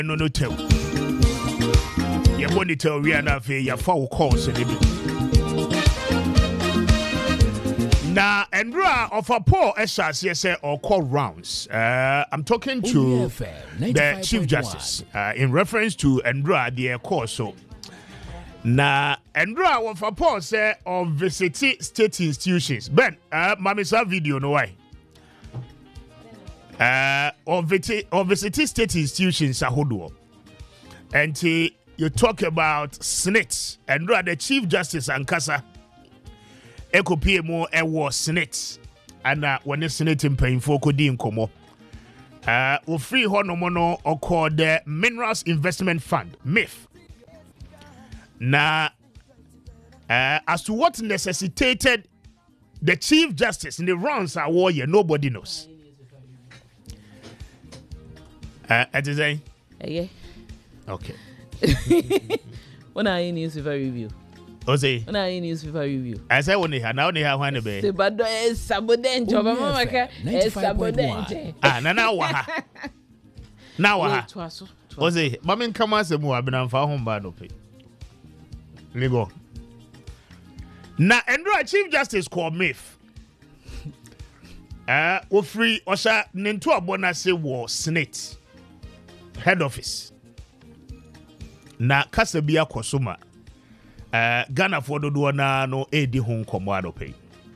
no tell. Your body tell we are not fair, your foul course. Now, Andrea of a poor SRCS or call rounds. I'm talking to the Chief Justice in reference to Andrea, the course. So, now, Andrea of a poor say on visit state institutions. Ben, Mamisa video no way. Or visit state institutions, Sahodo. And you talk about snitch, Andrea, the Chief Justice Ankasa. Eko PMO was Senate and when the Senate in paying for Kodin Komo. We free honomono or called the Minerals Investment Fund, MIF. Now, as to what necessitated the Chief Justice in the rounds are warrior, nobody knows. At the say? Yeah. Okay. When I in newspaper review. Ose. When I in newspaper review. I say when they have now they have one be. Sebado es sabodenje. Mama ka es sabodenje. Now waha. Now waha. Ose, mama come as mu abina mfa ho ba no pe. Lego. Na Andrew Chief Justice called MIF. O free osha nento abona se wo Senate head office. Na kasa bia kosoma. Ghana for do na no edi ho nkomo pay.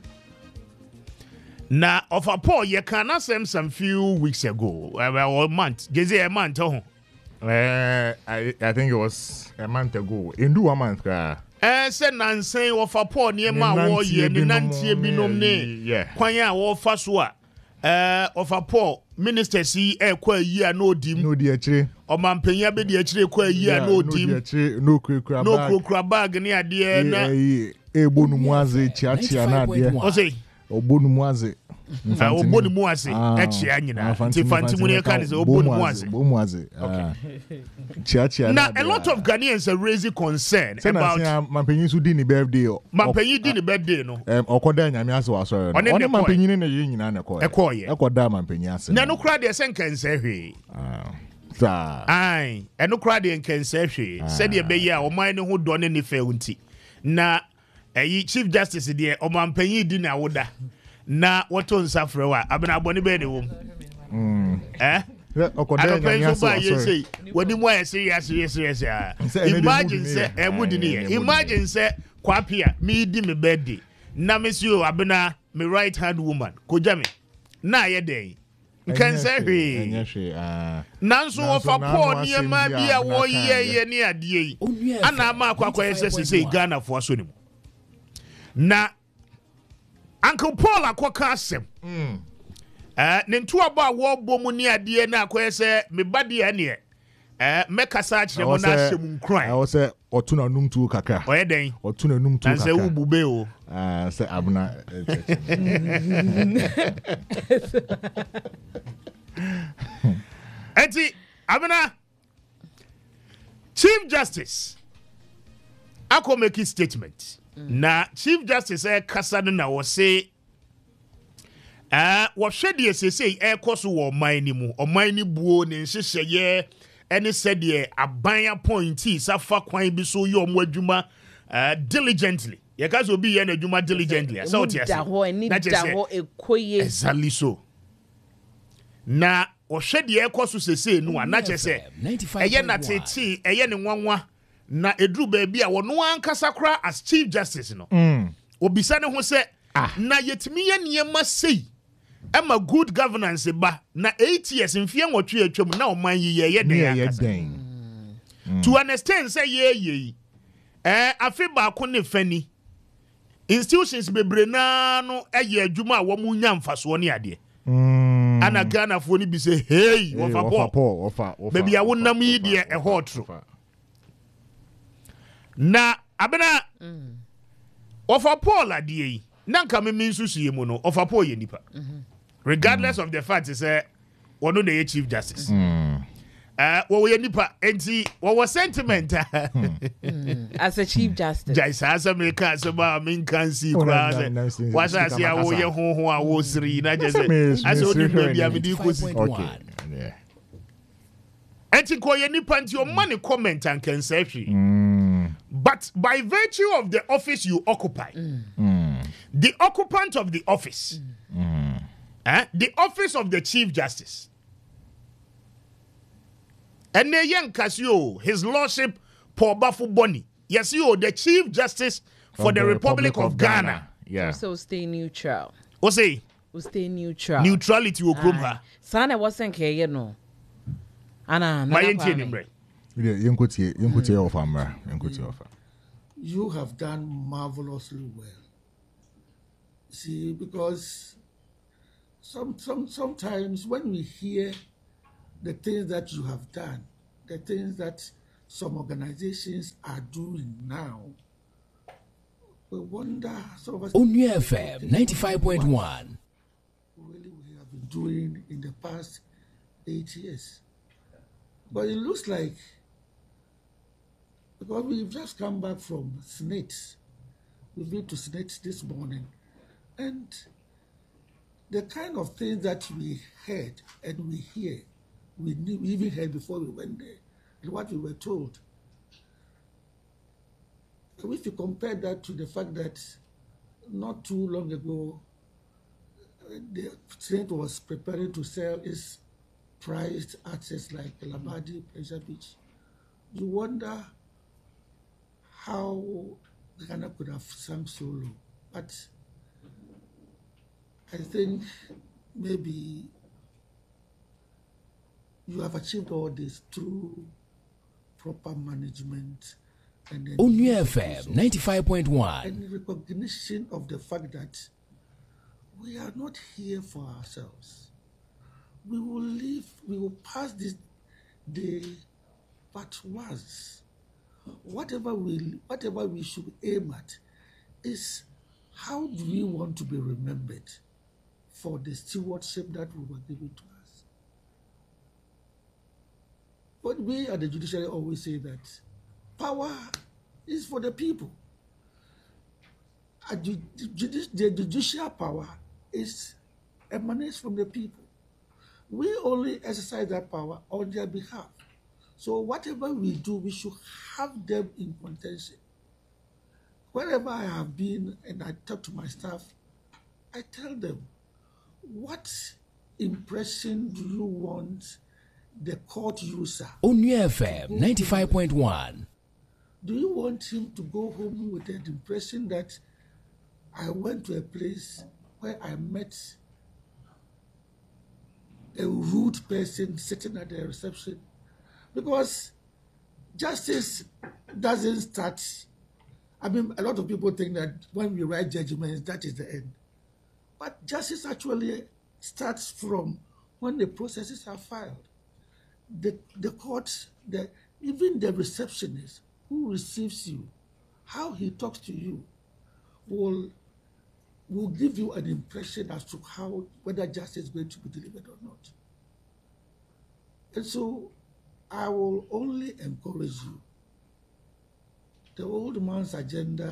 Na of a poor ye can asem some few weeks ago, or month, geze a month ho. I think it was a month ago. In do a month say nansen of a poor near my war ye ni nantie binom ne. Kwanya wo fa so a of a poor minister see kwa year no dim no di akire o mampanya be di akire kwa year no dim no kura bag ni ade na ebonu muaze chiachia na ade o say obonu muaze obonu muaze achia nyina fanti mu ne kan say obonu muaze chiachia na a lot of Ghanaians are raising concern about mampanyin su di ni birthday mampanyin di ni birthday no okoda nyame ase wasoro no oni mampanyin ne ye nyina na ekoda mampanyin ase na no kra de senkense hwe ai eno kra de nkense hwe said ye be ya o man ne ho do ne fe unti na Chief Justice de o mampanyin di na woda na woto nsafre wa abena abone be de wom okoda nyame ase wasoro wadi mo ya serious imagine say emudi ne imagine say kwapia me di me birthday na me si o abena me right hand woman kojame na ye dey nkan say hwe nanso wo fa Paul ne ma bia wo ye ne ade yi ana ma akwakoye say Ghana fo so nim na Uncle Paul akoka asem ne ntu aba wo bomu ne ade na akoye say me bade ane mekasa akire mo na ahyem nkran I say otuna numtu kakra oye den otuna numtu kakra say ubube o say abuna enti abuna Chief Justice ako make a statement na Chief Justice kasa na wo say wo hwede sesei ekoso wo man ni mu o man ni buo ne nhyehyeye ene said ye aban appointee safa kwan bi so ye omo adwuma diligently ye ka so bi ye na adwuma diligently so what yes na daho ekoye exactly so na o hwede ekoso sesei no na chese eye na tete eye ne nwanwa na edru ba bi a wono ankasa kra as Chief Justice no obisa ne ho se na yetimi ye niema sei Emma good governance ba na 8 years mfie nwotwe atwam na oman ye den to understand say ye afi ba ko ne fani institutions bebre na no eye adwuma wo mu nya mfaso ne ade ana Ghana fo ni bi say hey wofa baby a wonnam yi de e hotro na abena wofa Paul ade yi nanka me nsusuye mu no wofa Paul ye nipa regardless of the fact is one of the Chief Justice wo ye nipa enti wo sentiment as a Chief Justice Jai sa America so ba min kan si kra wa sa sia wo ye ho a wo siri na je say as o di baby am di ko si okay eti ko ye nipa nti your money comment and can say but by virtue of the office you occupy the occupant of the office the office of the Chief Justice and the young Casio his lordship Paul Bafo Boni yes you the Chief Justice for the Republic of Ghana. Yeah. So stay neutral. What say? We stay neutral. Neutrality will come her. Sana wasn't care, you know. Anna, my intimate. Yeah, you offer. You have done marvelously well. See, because sometimes when we hear the things that you have done, the things that some organizations are doing now, we wonder. Only FM 95.1. Really, we have been doing in the past 8 years, but it looks like because we've just come back from SNIT, we've been to SNIT this morning, and the kind of things that we heard and we hear, we even heard before we went there, and what we were told. If you compare that to the fact that not too long ago, the state was preparing to sell its prized assets like Labadi, Pleasure Beach, you wonder how Ghana could have sunk so low. But I think maybe you have achieved all this through proper management. Only FM 95.1. And recognition of the fact that we are not here for ourselves. We will live, we will pass this day but once. Whatever we should aim at is how do we want to be remembered for the stewardship that we were given to us. But we at the judiciary always say that power is for the people. The judicial power emanates from the people. We only exercise that power on their behalf. So whatever we do, we should have them in contention. Wherever I have been and I talk to my staff, I tell them, what impression do you want the court user? Only FM 95.1. Do you want him to go home with an impression that I went to a place where I met a rude person sitting at the reception? Because justice doesn't start. I mean, a lot of people think that when we write judgments, that is the end. But justice actually starts from when the processes are filed. The court, even the receptionist who receives you, how he talks to you, will give you an impression as to whether justice is going to be delivered or not. And so I will only encourage you. The old man's agenda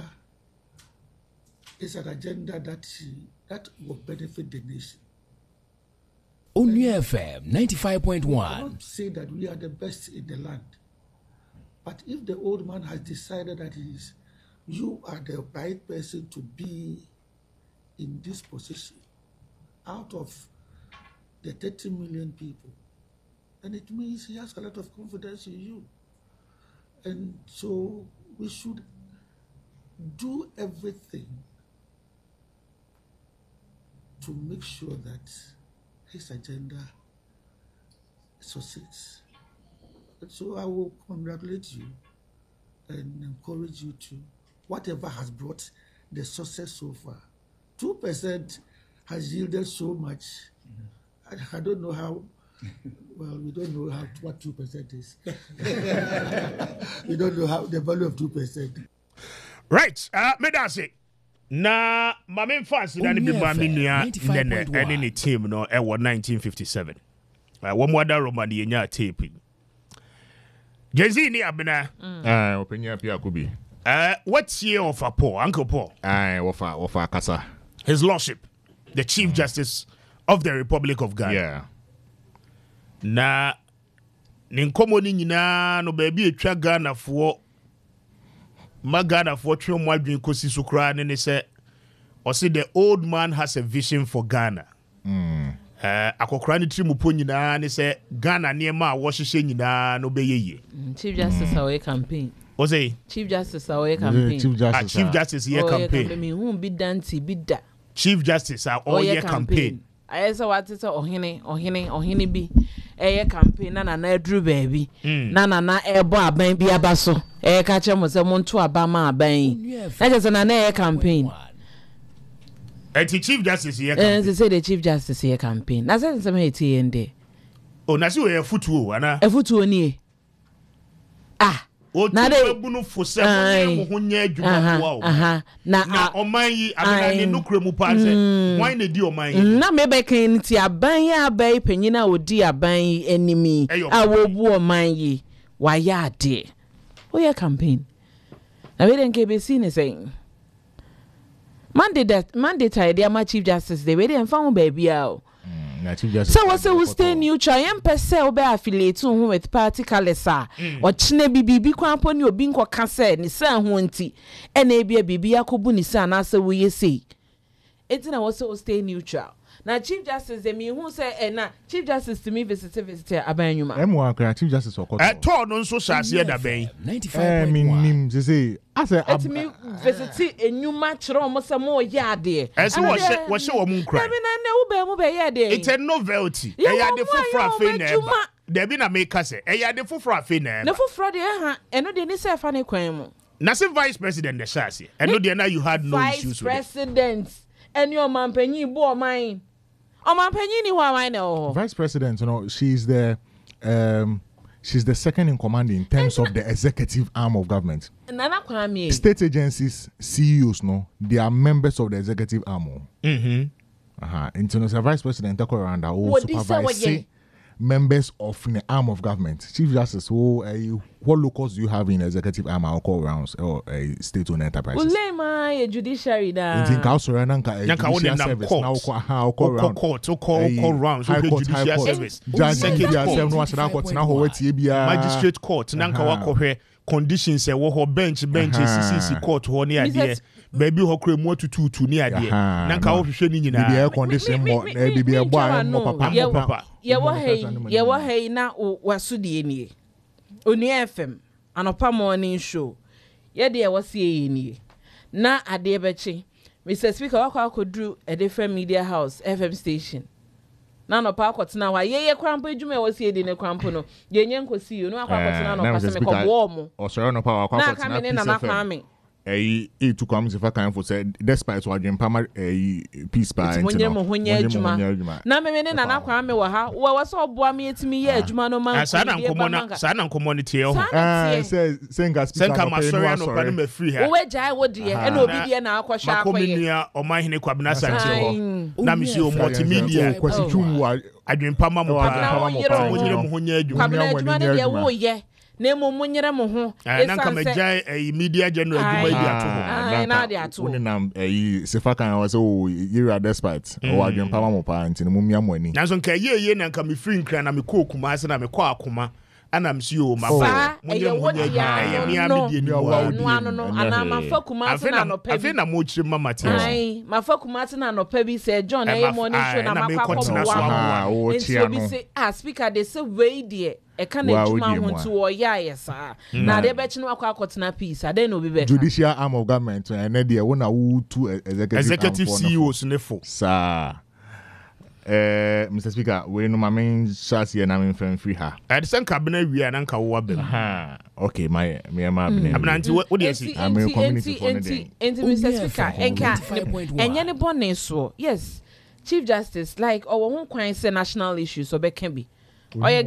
is an agenda that will benefit the nation. Only FM 95.1. I cannot say that we are the best in the land. But if the old man has decided that you are the right person to be in this position out of the 30 million people, then it means he has a lot of confidence in you. And so we should do everything to make sure that his agenda succeeds. And so I will congratulate you and encourage you to whatever has brought the success so far. 2% has yielded so much. I don't know how. Well, we don't know what 2% is. We don't know how the value of 2%. Right. Medase. Na mamen fancy na ni bi ma menua nene any team no e 1957. Wo mo da Roma de nya tape. Jay-Z ni abena. Openya pia kubi. What year of Paul, Uncle Paul? Wafa kasa. His Lordship, the Chief Justice of the Republic of Ghana. Yeah. Na ne nkomo ni nyina no baabi etwa Ghana fo Magana for twe mo adwen kosi so kra ne se o say the old man has a vision for Ghana. Akokra ne tri mu po nyina ne se Ghana ne ma wo hwehwe nyina no beyeye. Chief Justice away campaign. O say Chief Justice away campaign. Chief Justice here campaign. Me hu bi danti bi da. Chief Justice all year campaign. Ayesa what say ohene bi eye campaign na adru baby na ebo aban bi aba so ka che mo se mo nto aba ma aban na je se na eye campaign Chief Justice here campaign say the Chief Justice here campaign na say some heti ende na si we futuo ana futuo ni na de bunu fo se mo ho nya adwuma ko na oman yi amena ne nukure mu pa se wan na di oman yi na mebe kan ti aban ya abai panyina odi aban yi enimi awobu oman yi wa ya ade o ya campaign na we den ke be see ne saying Monday idea my Chief Justice they we den fa ho ba bia so what say we stay neutral yam pese obe affiliate who with party kalesa or chine bibi kwampo ni obi nko kase ni sa ho nti e na ebia bibi yakobu ni sa na se we say eti na what say we stay neutral na Chief Justice me who say na Chief Justice to me visitor abanyuma M1 Chief Justice okoto to no nso shase da ben 95.1 say as eti me visit enyuma kire mo se mo yade ese wo hye wo mu nkra mu be yade it's a novelty eyade foforo afi na eba there be na make say eyade foforo afi na eba na foforo de eno de ni se fa ne kwan mu na se vice president the shase eno de na you had no issues with vice president and your man penny bo mine ni wa na vice president, you know, she's the second in command in terms of the executive arm of government. Nana Kwame. State agencies, CEOs, no, they are members of the executive arm. International vice president, around that will supervise members of the arm of government. Chief Justice, what locals do you have in executive arm or call rounds or a state-owned enterprises? Ulema judiciary da. In House or judicial service. Now call rounds. High court service. Magistrate court. Nanka wako conditions wo bench CCC court ho ne ade baby ho kre mu tutu ni ade nanka wo hwehwe ni nyina bi air condition mo bi ebo mo papa ye wo hey na wasudie nie Onu FM anopa morning show ye de wo sie nie na ade bechi Mr. Speaker wakwa akodru a different media house FM station na no pa akotena wa ye krampo adwuma wo sie de ne krampo no ye nye nkosi yo no akwa akotena no paseme ko bo mo o so no pa akwa akotena na Kwame to come if I can for say despite what dream pama peace by adwuma na me ne na Kwame wa ha wo so oboa me etimi ye adwuma no man sa na nkomo ne tie ho say senga masori no pa no me free ha wo jai wo de e na obi de na akwhwa akoye omanhene kwabena sanche ho na me si o multimedia kwasi twumwa adwempama mo pa mo ho nya adwuma ne de wo ye na munyere mo ho nanka magya media general adwuma bi ato na de ato woni nam sefa kan wa so yira despite o adwempama mo pa ntini mumia mo ani nanso nka ye nanka me free nkra na me kɔ kuma ase na me kɔ akoma ana me si o ma ba ya mi amedi ni wa no ana mafakuma ase na no pa bi na mo chire mama tie ai mafakuma ase na no pa bi say John e mo ni show na makwa o chia no speaker they say we there e ka na adwuma ho nti wo ya yesa na de be chine akwa akotena peace ade no bi be judicial arm of government and there wona wo to executive CEOs ne fo sa Mr. Speaker, we no main shots here na me free her. I send cabinet we and anka wo be. Okay, my abnanti what do you see? I'm community for the Mr. Speaker, enka enye ne bonne so. Yes. Chief Justice like our won kwan say national issues so be can be. Oye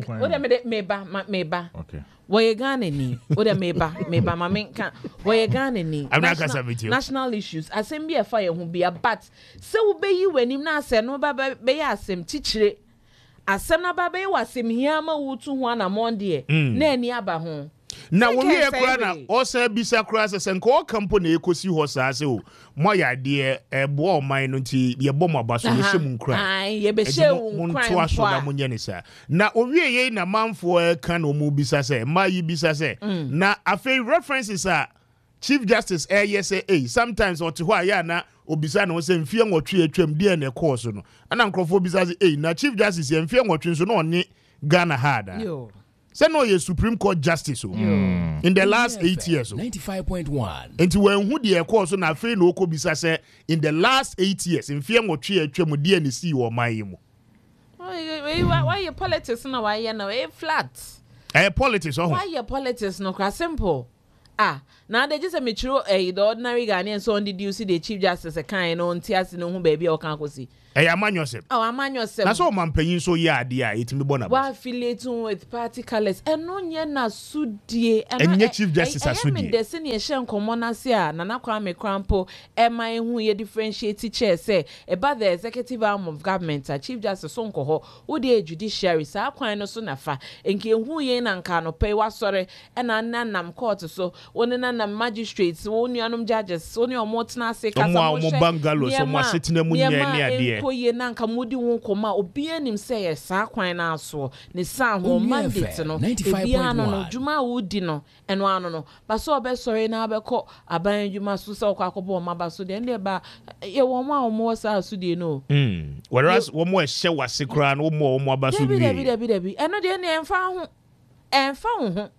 meba. Okay. Woye Ghana ni. Oda meba mamenka. Woye Ghana ni. National issues. Asem bi efa ye ho bia but se wo be yi wanim na ase no ba be ya asem tichire. Asem na ba be wasem hia ma wutu ho na monde na ani aba ho. na wo wie kura na osa bisa kura se nko company ekosi ho saa se o mo ya de ebo oman no nti ye bɔ mo abaso ye hye mu nkura ai ye be hye mu nkura to aso na mo nye ne saa na owie ye na manfo ka no mu bisa se ma yi bisa se na afei references a Chief Justice yes sometimes or to who ya na obisa no se mfie nwotwe atwam de na course no ana nkrofo bisa se na Chief Justice ye mfie nwotwe so no ne Ghana hada say no ye Supreme Court Justice in the last 8 years 95.1 enti when hu de course na afei no okobisa se in the last 8 years mfie nwotwe atwam de na si wo man yi mu why your politics no why you no flat politics why your politics no quite simple. Now they just a mature the ordinary Ghanaian so on did you see the Chief Justice a kind on tears no who baby or can't see. Man yourself. Oh, man yourself. That's all man paying so yeah, dear, it me bona. Why affiliating with party colors and no na sudie and yet Chief Justice as sudie. The senior shen commonasia, Nana Kwame Crampo, and my who ye differentiate teacher say about the executive arm of government, a Chief Justice Sonko, who the judiciary, sa quine no sonafa, and came who ye and cano pay was sorry, and a nanam court so, one and magistrates, one yanum judges, only or more tenacity, some more bungalows, some more sitting in near ye nanka mudi won koma obi anim say sa kwan na so ne sa ho mandate no ebi ano no djuma wudi no eno ano no ba so obe sori na abekọ aban djuma so sa akọbọ ma ba so de nde ba ye wo ma o mo sa so de no whereas wo mo ehye wase kra no wo mo aba so bi debi eno de ne emfa ho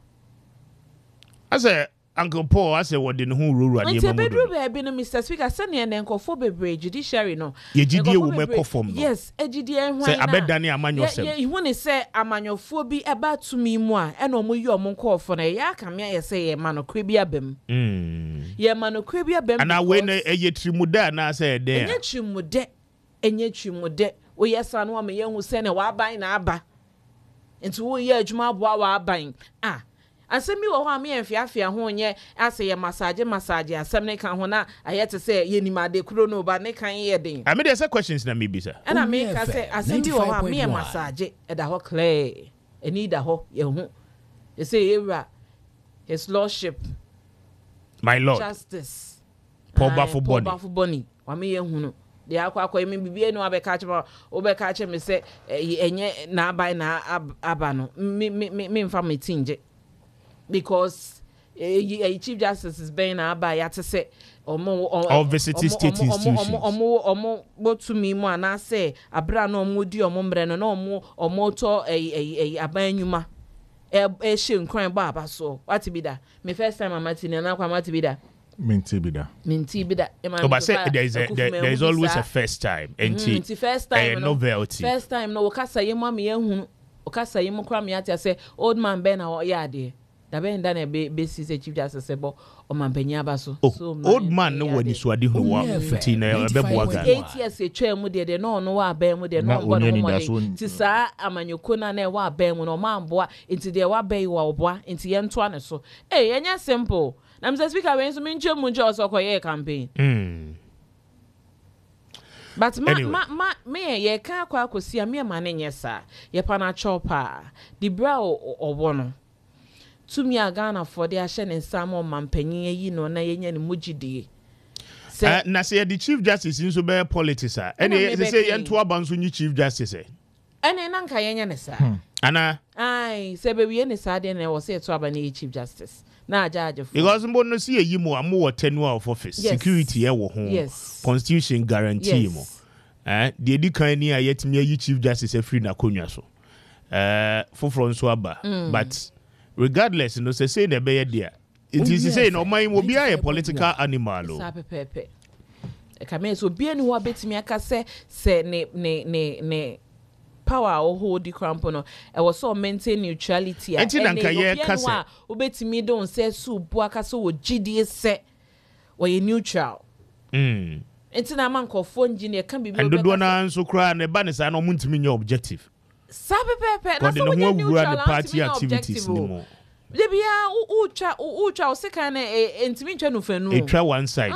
ase Uncle Paul, I say what didn't who rule at the moment. Mr. Speaker, send you and then call for the judiciary. No, ye GD will make perform. Yes, a GD. Say, I bet Danny Amanyo said, you want to say, Amanyo phobia about to me more, and no more your mon call for a yak. I may say a man of cribia bim. Ye man of cribia bim. And I win a yetrimuda, and I said, there. And yet you mude, and yet you mude. Oh, yes, I know I'm a young who send a wabine abba. Into who ye Juma wa buying. Asemi wo ho ame enfiafia ho nye ase ye massage asem ne kan ho na ayete say ye nimade kuro no ba ne kan ye den. I mean there's a questions na me bi sir. And I make I say asemi wo ho ame massage e da ho clear. E need da ho ye ho. You say era his lordship my lord justice Paul Bafo Boni wa me ye hu no. De akwa me bibie no abeka chema obeka che me say enye na abai na aba no me mfa metinje. Because Chief Justice is being by to say or visit state institutions. Go to me more and I say abra no mudi or mombreno no more or motor a abanyuma a shin crying baba so what to be that me first time I'm Martin and I'm to be that minty be that but say there is always a first time and first time novelty first time no kasa ye mama ye hu okasa ye mo kra me ati say old man ben na ya de da ben da na be si say Chief Justice sebo o man panya ba so old man no wani so ade hu wa ti na be bo aga 8 years e twa mu de no wa ben mu de no bo no mo ti sa amanyoko na na wa ben mu no ma mboa nti de wa ben wa oboa nti ye nto ane so enya simple na Mr. Speaker when so menche mu nje oso koye campaign but me ye ka akosi me ma ne nyesa ye pa na chopa the bra obo no to me Ghana for the ashen and some mampanyin yi no na yenya ne mugide na say the Chief Justice in so be politics and they say yento abanso ni Chief Justice ene na nka yenya ne sa ana ai se be wie ne sa de na wo say to abana Chief Justice na judge for because mbo no see yi mu amo tenure of office security e wo ho constitution guarantee mo the edi kan ni ayetimi yi Chief Justice free na konwa so foforo nso aba but regardless no say na be there it is say no man will be a political animal sa pepepe e ka me so bia ni ho abetimi aka se ne power or hold the cramp no e was so maintain neutrality and nanka ye kase obetimi don say su bu aka so wo gidi se we neutral enti na man kofo engineer kan bibi and do na nso kra na ba ne sa no muntimi nye objective sabe pepe na so we neutral party activities ni mo debia ucha o se kan entimi ntwa no fanu e twa one side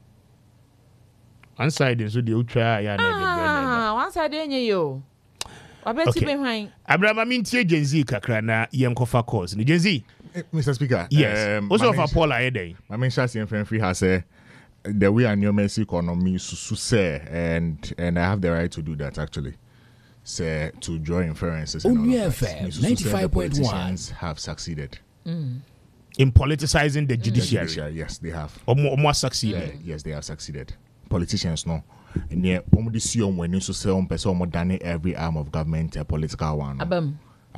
one side so the ultra ya na one side enye yo Wabeti be hwan. Abraham mintie Gen Z kakra na yenkofa calls. Ni Gen Z. Mr. Speaker. Yes. Also for Paul Ayede. My main chance in free has the way I know Messi economy say and I have the right to do that actually. Say to draw inferences. FM 95.1 have succeeded. In politicizing the judiciary. Yes, they have. Or more succeeded. Yes, they have succeeded. Politicians no. And yeah, when you say on person more than every arm of government a political one. Abem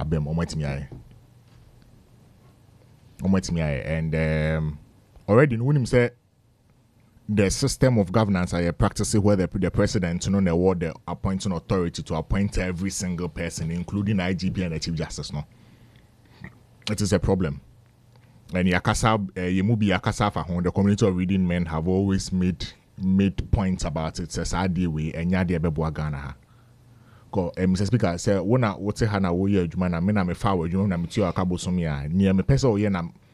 and already when him say the system of governance are practicing where the president know the award the appointing authority to appoint every single person, including IGP and the Chief Justice. No, it is a problem. And the community of reading men have always made points about it. Says I deal with and ya de bebo Ghana. Mr. Speaker, say wona wote ha na wo ye adwuma na me na me fa wo adwuma na me tio akabo so me a near me pese wo ye na